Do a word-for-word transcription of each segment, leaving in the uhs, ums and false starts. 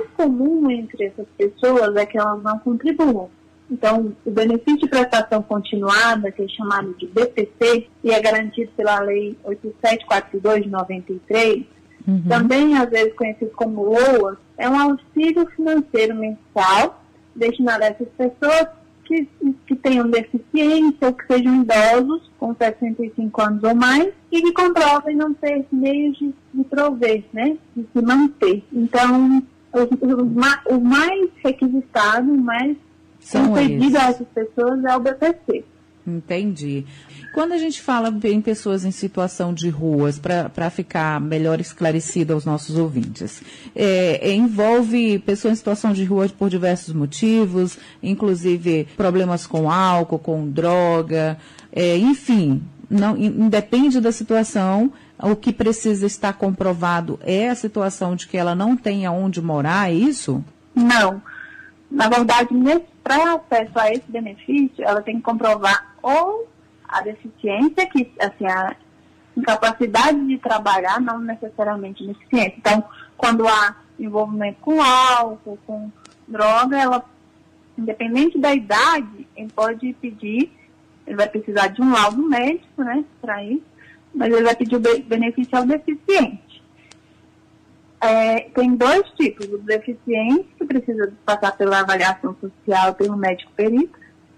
mais comum entre essas pessoas é que elas não contribuam. Então, o benefício de prestação continuada, que é chamado de B P C, e é garantido pela Lei oito mil setecentos e quarenta e dois de noventa e três, uhum. também às vezes conhecido como LOAS, é um auxílio financeiro mensal destinado a essas pessoas que, que tenham deficiência ou que sejam idosos com sessenta e cinco anos ou mais e que comprovem não ter meios de, de prover, né, de se manter. Então, o, o, o mais requisitado, o mais pedido a essas pessoas é o B P C. Entendi. Quando a gente fala em pessoas em situação de ruas, para ficar melhor esclarecido aos nossos ouvintes, é, é, envolve pessoas em situação de rua por diversos motivos, inclusive problemas com álcool, com droga, é, enfim, não, independe da situação, o que precisa estar comprovado é a situação de que ela não tem aonde morar, é isso? Não. Na verdade, para acesso a esse benefício, ela tem que comprovar ou a deficiência, que, assim, a incapacidade de trabalhar, não necessariamente deficiência. Então, quando há envolvimento com álcool, com droga, ela, independente da idade, ele pode pedir, ele vai precisar de um laudo médico, né, para isso, mas ele vai pedir o benefício ao deficiente. É, tem dois tipos, o deficiente, que precisa passar pela avaliação social pelo médico perito,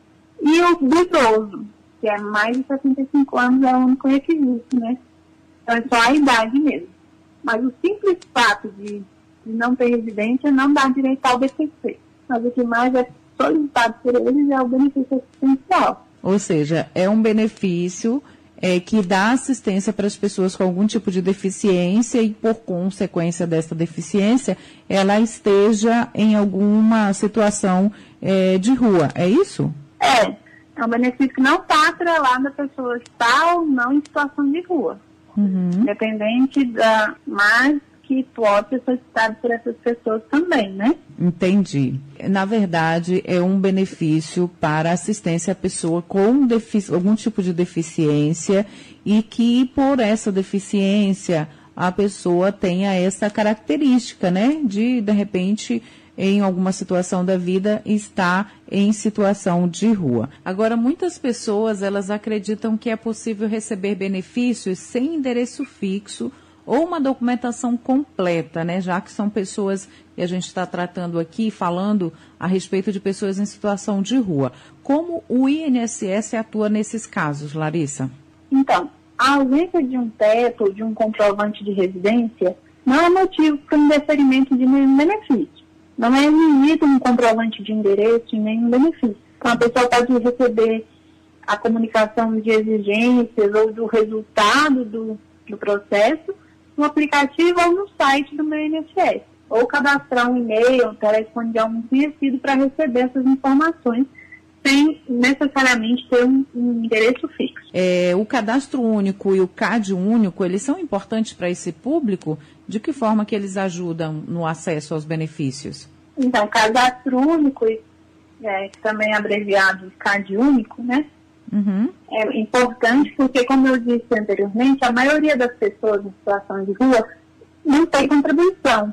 e o do idoso, que é mais de sessenta e cinco anos, é o único requisito, né? Então é só a idade mesmo. Mas o simples fato de, de não ter residência não dá direito ao B P C. Mas o que mais é solicitado por eles é o benefício assistencial. Ou seja, é um benefício É, que dá assistência para as pessoas com algum tipo de deficiência e, por consequência dessa deficiência, ela esteja em alguma situação é, de rua. É isso? É. É um benefício que não está atrelado a pessoa estar ou não em situação de rua. Uhum. Independente da... Mas que pode ser solicitado por essas pessoas também, né? Entendi. Na verdade, é um benefício para assistência à pessoa com defici- algum tipo de deficiência e que, por essa deficiência, a pessoa tenha essa característica, né? De, de repente, em alguma situação da vida, estar em situação de rua. Agora, muitas pessoas, elas acreditam que é possível receber benefícios sem endereço fixo ou uma documentação completa, né? Já que são pessoas que a gente está tratando aqui, falando a respeito de pessoas em situação de rua. Como o I N S S atua nesses casos, Larissa? Então, a ausência de um teto ou de um comprovante de residência não é motivo para o indeferimento de nenhum benefício. Não é exigido um comprovante de endereço e nenhum benefício. Então, a pessoa pode receber a comunicação de exigências ou do resultado do, do processo no aplicativo ou no site do meu I N S S, ou cadastrar um e-mail, um telefone de algum conhecido para receber essas informações, sem necessariamente ter um, um endereço fixo. É, o cadastro único e o C A D único, eles são importantes para esse público? De que forma que eles ajudam no acesso aos benefícios? Então, cadastro único, é, também abreviado C A D único, né? Uhum. É importante porque, como eu disse anteriormente, a maioria das pessoas em situação de rua não tem contribuição.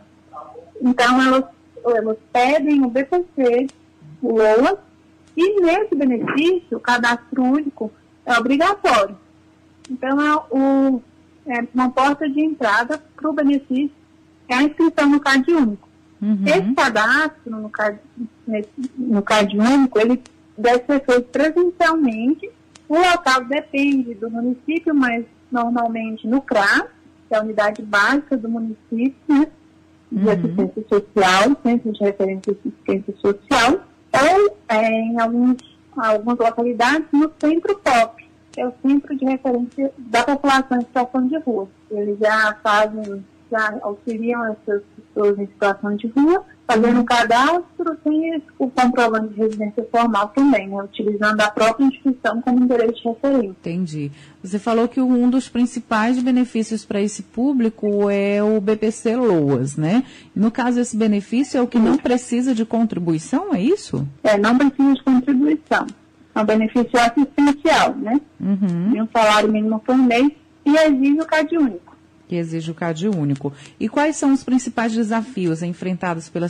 Então, elas, elas pedem o B P C, o LOAS, e nesse benefício, o cadastro único é obrigatório. Então, é, o, é uma porta de entrada para o benefício, é a inscrição no C A D único. Uhum. Esse cadastro no C A D, nesse, no C A D único, ele deve ser feito presencialmente. O local depende do município, mas normalmente no C R A S, que é a unidade básica do município, né, de uhum. assistência social, Centro de Referência de Assistência Social, ou é, em alguns, algumas localidades no Centro P O P, que é o Centro de Referência da População em Situação de Rua. Eles já fazem, já auxiliam essas pessoas em situação de rua, fazendo o cadastro, tem o comprovante de residência formal também, né, utilizando a própria instituição como endereço de referência. Entendi. Você falou que um dos principais benefícios para esse público é o B P C LOAS, né? No caso, esse benefício é o que não precisa de contribuição, é isso? É, não precisa de contribuição. É um benefício assistencial, né? Uhum. De um salário mínimo por mês e exige o C A D único. Que exige o C A D único. E quais são os principais desafios enfrentados pelas